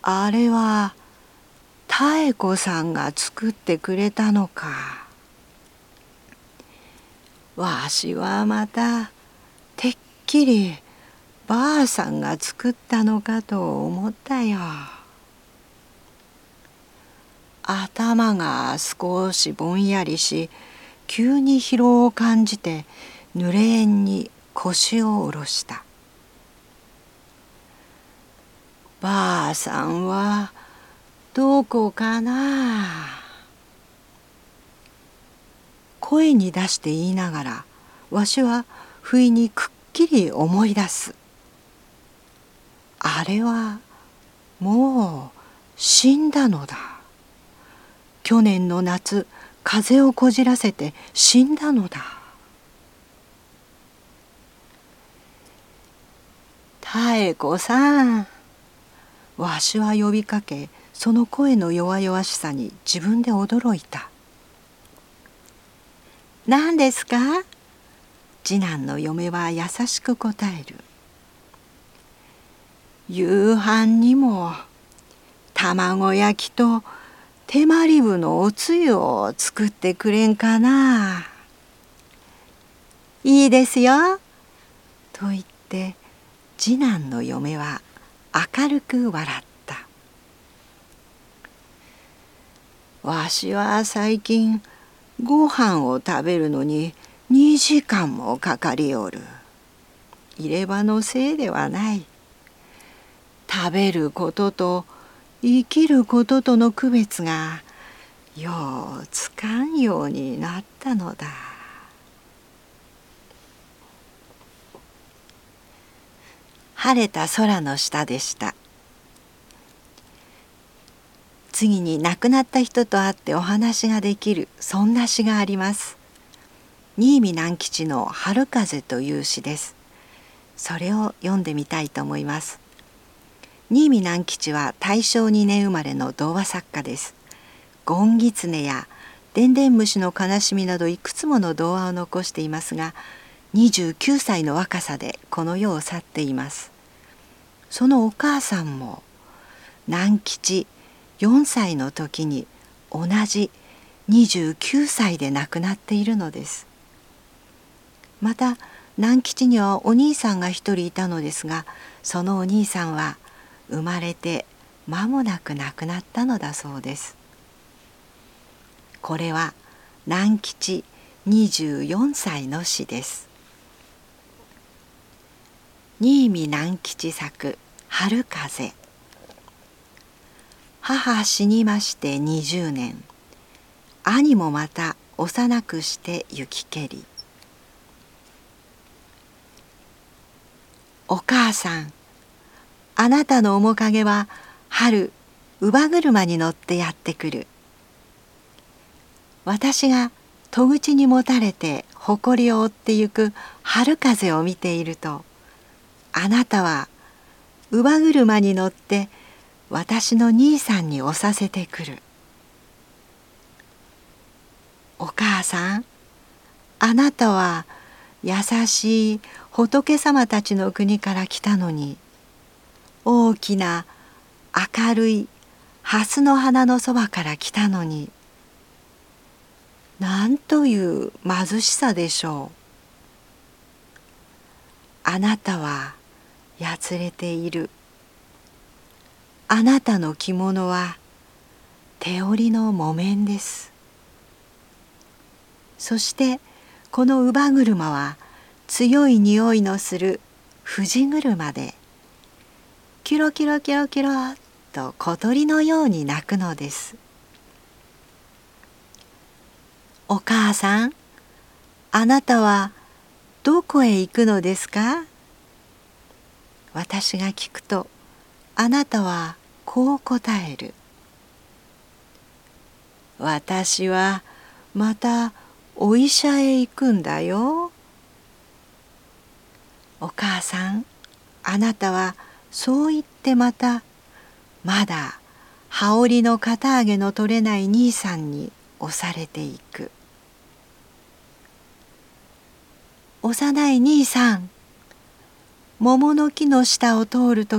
あれは妙子さんが作ってくれたのか。わしはまたてっきりばあさんが作ったのかと思ったよ。頭が少しぼんやりし、急に疲労を感じて濡れ縁に腰を下ろした。ばあさんはどこかな。声に出して言いながら、わしは不意にくっきり思い出す。あれはもう死んだのだ。去年の夏、風邪をこじらせて死んだのだ。妙子さん。わしは呼びかけ、その声の弱々しさに自分で驚いた。何ですか？次男の嫁は優しく答える。夕飯にも卵焼きと手まりぶのおつゆを作ってくれんかな。いいですよ。と言って次男の嫁は明るく笑った。わしは最近ご飯を食べるのに2時間もかかりおる。入れ歯のせいではない。食べることと生きることとの区別がようつかんようになったのだ。晴れた空の下でした。次に亡くなった人と会ってお話ができる、そんな詩があります。新見南吉の春風という詩です。それを読んでみたいと思います。新見南吉は大正2年生まれの童話作家です。ゴンギツネやでんでん虫の悲しみなどいくつもの童話を残していますが、29歳の若さでこの世を去っています。そのお母さんも南吉4歳の時に同じ29歳で亡くなっているのです。また南吉にはお兄さんが一人いたのですが、そのお兄さんは生まれて間もなく亡くなったのだそうです。これは南吉24歳の詩です。新見南吉作春風。母死にまして20年、兄もまた幼くして行きけり。お母さん、あなたの面影は春乳母車に乗ってやってくる。私が戸口にもたれて誇りを追ってゆく春風を見ていると、あなたは乳母車に乗って私の兄さんに押させてくる。お母さん、あなたは優しい仏様たちの国から来たのに、大きな明るい蓮の花のそばから来たのに、なんという貧しさでしょう。あなたはやつれている。あなたの着物は手織りの木綿です。そしてこの乳母車は強い匂いのする藤車で、キュロキュロキュロキュロと小鳥のように鳴くのです。お母さん、あなたはどこへ行くのですか？私が聞くと、あなたはこう答える。私はまたお医者へ行くんだよ。お母さん、あなたはそう言ってまた、まだ羽織の肩上げの取れない兄さんに押されていく。幼い兄さん、桃の木の下を通ると